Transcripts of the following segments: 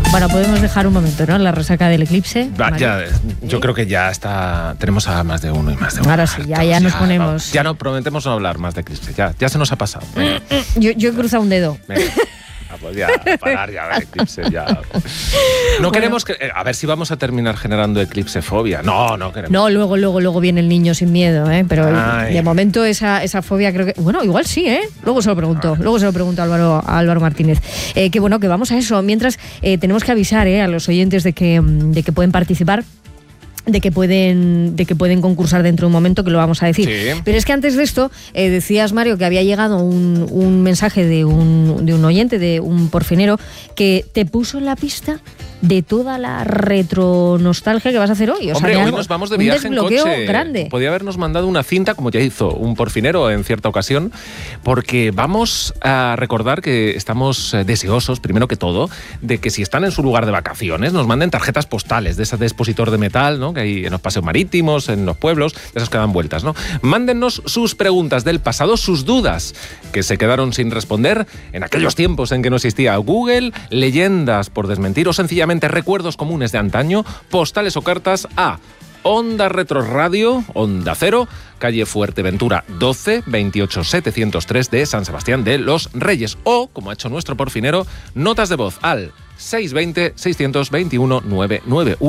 Bueno, podemos dejar un momento, ¿no? La resaca del eclipse. Ya, yo creo que ya está. Tenemos a más de uno y más de uno. Ahora sí, ya nos ponemos. Ya no prometemos no hablar más de eclipse. Ya se nos ha pasado. Yo he cruzado un dedo. Pues ya, parar ya de eclipse, ya. No queremos que... A ver si vamos a terminar generando eclipsefobia. No queremos. No, luego viene el niño sin miedo, ¿eh? Pero de momento esa fobia creo que... Bueno, igual sí, ¿eh? Luego se lo pregunto a Álvaro Martínez. Que bueno, que vamos a eso. Mientras tenemos que avisar a los oyentes de que pueden participar, de que pueden concursar dentro de un momento, que lo vamos a decir. Sí. Pero es que antes de esto, decías, Mario, que había llegado un mensaje de un oyente, de un porfinero, que te puso en la pista de toda la retronostalgia que vas a hacer hoy. Hombre, hoy nos vamos de viaje en coche. Grande. Podía habernos mandado una cinta, como ya hizo un porfinero en cierta ocasión, porque vamos a recordar que estamos deseosos, primero que todo, de que si están en su lugar de vacaciones, nos manden tarjetas postales de esas de expositor de metal, ¿no? Que hay en los paseos marítimos, en los pueblos, de esas que dan vueltas, ¿no? Mándennos sus preguntas del pasado, sus dudas que se quedaron sin responder en aquellos tiempos en que no existía Google, leyendas por desmentir o sencillamente recuerdos comunes de antaño, postales o cartas a Onda Retro Radio, Onda Cero, calle Fuerteventura 12, 28703 de San Sebastián de los Reyes. O, como ha hecho nuestro porfinero, notas de voz al 620-621-991,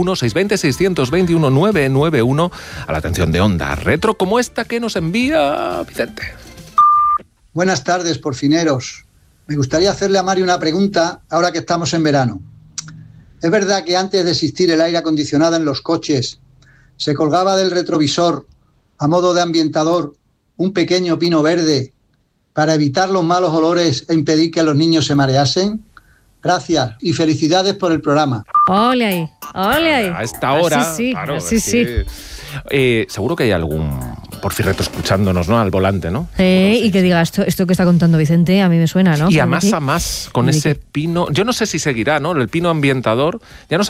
620-621-991, a la atención de Onda Retro, como esta que nos envía Vicente. Buenas tardes, porfineros. Me gustaría hacerle a Mario una pregunta ahora que estamos en verano. ¿Es verdad que antes de existir el aire acondicionado en los coches, se colgaba del retrovisor, a modo de ambientador, un pequeño pino verde para evitar los malos olores e impedir que los niños se mareasen? Gracias y felicidades por el programa. ¡Ole ahí! A esta hora, sí, claro, sí. Seguro que hay algún porfirreto escuchándonos, ¿no? Al volante, ¿no? Y que diga, esto que está contando Vicente, a mí me suena, ¿no? Y a más, con ese pino... Yo no sé si seguirá, ¿no? El pino ambientador. Ya no sé